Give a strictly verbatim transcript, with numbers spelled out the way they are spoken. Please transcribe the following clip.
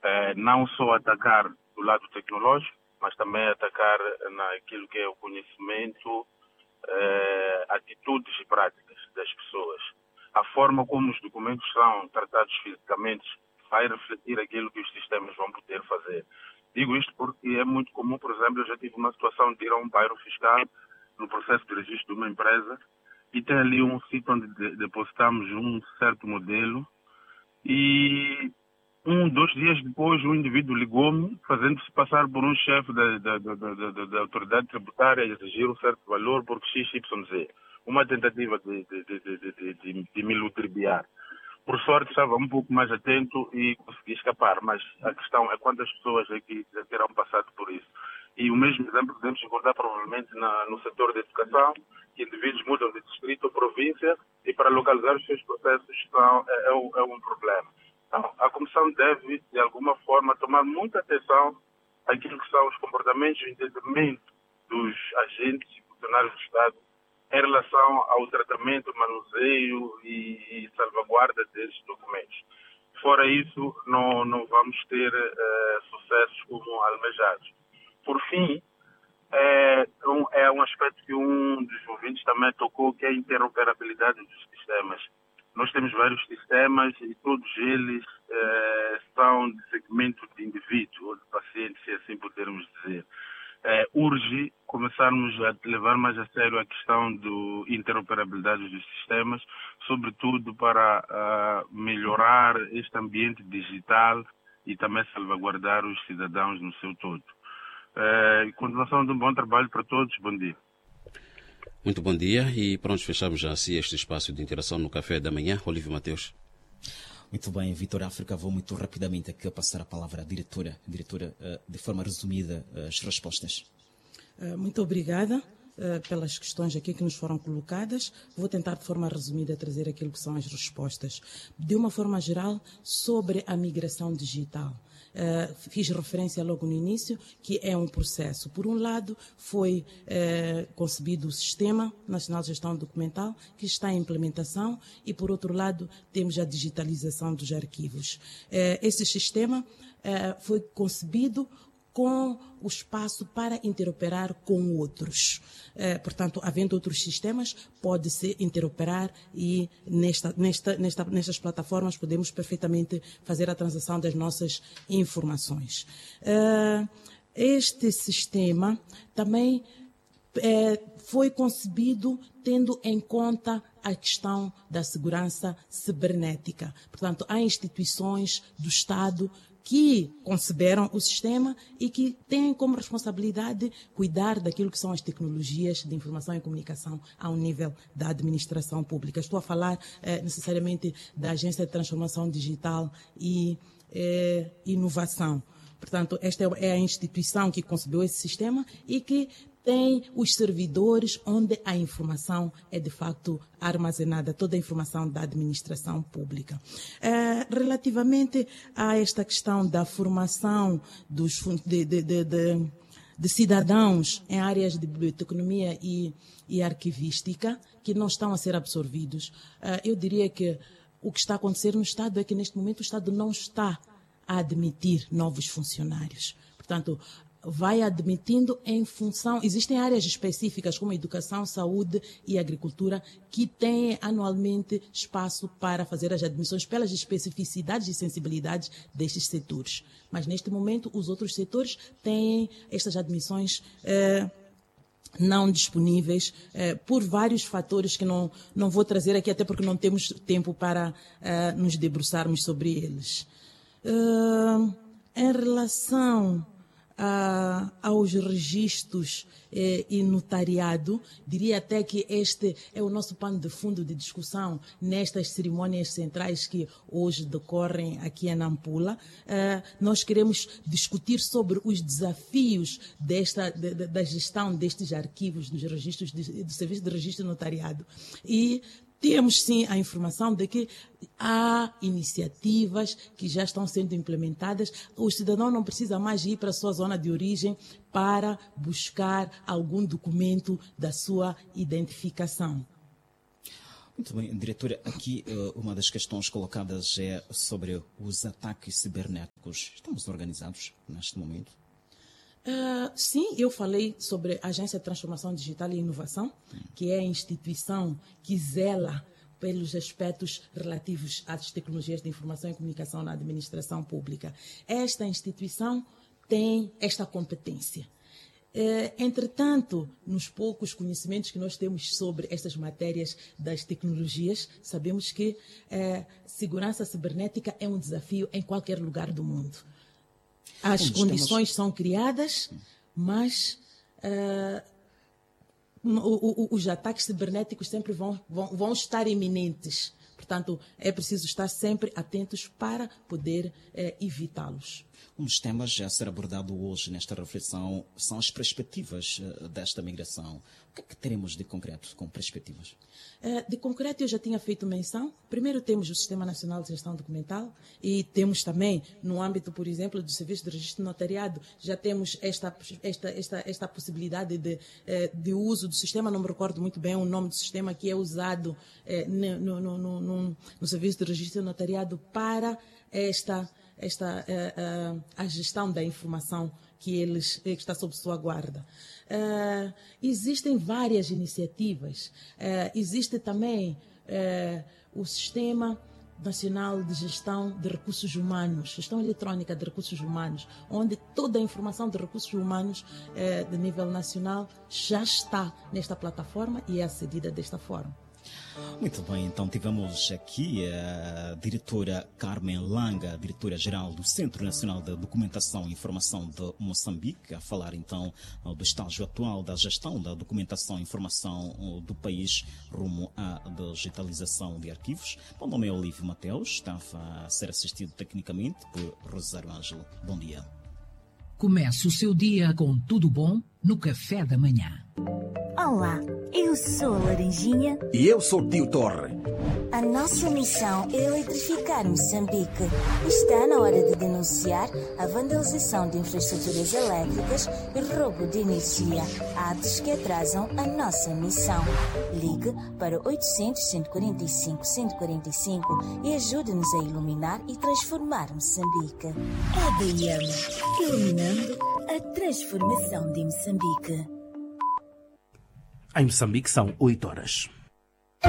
eh, não só atacar do lado tecnológico, mas também atacar naquilo que é o conhecimento, eh, atitudes e práticas das pessoas. A forma como os documentos são tratados fisicamente vai refletir aquilo que os sistemas vão poder fazer. Digo isto porque é muito comum, por exemplo, eu já tive uma situação de ir a um bairro fiscal no processo de registro de uma empresa e tem ali um sítio onde de, depositamos um certo modelo e um, dois dias depois o indivíduo ligou-me fazendo-se passar por um chefe da, da, da, da, da, da autoridade tributária e exigir um certo valor por X Y Z. Uma tentativa de, de, de, de, de, de, de me ludibriar. Por sorte estava um pouco mais atento e consegui escapar, mas a questão é quantas pessoas aqui já terão passado por isso. E o mesmo exemplo podemos encontrar provavelmente na, no setor da educação, que indivíduos mudam de distrito ou província e para localizar os seus processos são, é, é, um, é um problema. Então, a Comissão deve, de alguma forma, tomar muita atenção àquilo que são os comportamentos e o entendimento dos agentes e funcionários do Estado em relação ao tratamento, manuseio e, e salvaguarda desses documentos. Fora isso, não, não vamos ter uh, sucessos como almejados. Por fim, é um, é um aspecto que um dos ouvintes também tocou, que é a interoperabilidade dos sistemas. Nós temos vários sistemas e todos eles uh, são de segmento de indivíduo ou de paciente, se assim pudermos dizer. É, urge começarmos a levar mais a sério a questão da interoperabilidade dos sistemas, sobretudo para uh, melhorar este ambiente digital e também salvaguardar os cidadãos no seu todo. Uh, continuação de um bom trabalho para todos. Bom dia. Muito bom dia e pronto, fechamos já assim este espaço de interação no Café da Manhã. Olívio Mateus. Muito bem, Vitor África, vou muito rapidamente aqui a passar a palavra à diretora, diretora de forma resumida, as respostas. Muito obrigada pelas questões aqui que nos foram colocadas. Vou tentar de forma resumida trazer aquilo que são as respostas. De uma forma geral, sobre a migração digital. Uh, fiz referência logo no início que é um processo. Por um lado, foi uh, concebido o Sistema Nacional de Gestão Documental, que está em implementação, e por outro lado, temos a digitalização dos arquivos. Uh, esse sistema uh, foi concebido com o espaço para interoperar com outros. Eh, portanto, havendo outros sistemas, pode-se interoperar e nesta, nesta, nesta, nestas plataformas podemos perfeitamente fazer a transação das nossas informações. Eh, este sistema também eh, foi concebido tendo em conta a questão da segurança cibernética. Portanto, há instituições do Estado que conceberam o sistema e que têm como responsabilidade cuidar daquilo que são as tecnologias de informação e comunicação ao nível da administração pública. Estou a falar eh, necessariamente da Agência de Transformação Digital e eh, Inovação. Portanto, esta é a instituição que concebeu esse sistema e que tem os servidores onde a informação é de facto armazenada, toda a informação da administração pública. É, relativamente a esta questão da formação dos, de, de, de, de, de cidadãos em áreas de biblioteconomia e, e arquivística que não estão a ser absorvidos, é, eu diria que o que está a acontecer no Estado é que neste momento o Estado não está a admitir novos funcionários. Portanto, vai admitindo em função... Existem áreas específicas como educação, saúde e agricultura que têm anualmente espaço para fazer as admissões pelas especificidades e sensibilidades destes setores. Mas neste momento os outros setores têm estas admissões eh, não disponíveis eh, por vários fatores que não, não vou trazer aqui, até porque não temos tempo para eh, nos debruçarmos sobre eles. Uh, em relação a, aos registros eh, e notariado, diria até que este é o nosso pano de fundo de discussão nestas cerimônias centrais que hoje decorrem aqui em Nampula. Uh, nós queremos discutir sobre os desafios desta, de, de, da gestão destes arquivos, dos registros, de, do serviço de registro notariado. E temos, sim, a informação de que há iniciativas que já estão sendo implementadas. O cidadão não precisa mais ir para a sua zona de origem para buscar algum documento da sua identificação. Muito bem, diretora, aqui uma das questões colocadas é sobre os ataques cibernéticos. Estamos organizados neste momento? Uh, sim, eu falei sobre a Agência de Transformação Digital e Inovação, que é a instituição que zela pelos aspectos relativos às tecnologias de informação e comunicação na administração pública. Esta instituição tem esta competência. Eh, entretanto, nos poucos conhecimentos que nós temos sobre estas matérias das tecnologias, sabemos que eh, segurança cibernética é um desafio em qualquer lugar do mundo. As Como condições estamos... são criadas, mas uh, o, o, os ataques cibernéticos sempre vão, vão, vão estar iminentes. Portanto, é preciso estar sempre atentos para poder uh, evitá-los. Um dos temas a ser abordado hoje nesta reflexão são as perspectivas uh, desta migração. O que é que teremos de concreto com perspectivas? Uh, de concreto, eu já tinha feito menção. Primeiro temos o Sistema Nacional de Gestão Documental e temos também, no âmbito, por exemplo, do Serviço de Registro Notariado, já temos esta, esta, esta, esta possibilidade de, uh, de uso do sistema. Não me recordo muito bem o nome do sistema que é usado uh, no, no, no, no, no Serviço de Registro Notariado para esta... esta uh, uh, a gestão da informação que eles que está sob sua guarda. Uh, existem várias iniciativas. Uh, existe também uh, o Sistema Nacional de Gestão de Recursos Humanos, Gestão Eletrónica de Recursos Humanos, onde toda a informação de recursos humanos uh, de nível nacional já está nesta plataforma e é acedida desta forma. Muito bem, então tivemos aqui a diretora Carmen Langa, diretora-geral do Centro Nacional de Documentação e Informação de Moçambique, a falar então do estágio atual da gestão da documentação e informação do país rumo à digitalização de arquivos. O nome é Olívio Mateus, estava a ser assistido tecnicamente por Rosário Ângelo. Bom dia. Comece o seu dia com tudo bom no café da manhã. Olá, eu sou a Laranjinha. E eu sou o Tio Torre. A nossa missão é eletrificar Moçambique. Está na hora de denunciar a vandalização de infraestruturas elétricas e roubo de energia, atos que atrasam a nossa missão. Ligue para oitocentos, cento e quarenta e cinco, cento e quarenta e cinco e ajude-nos a iluminar e transformar Moçambique. A D M, iluminando a transformação de Moçambique. Em Moçambique são oito horas.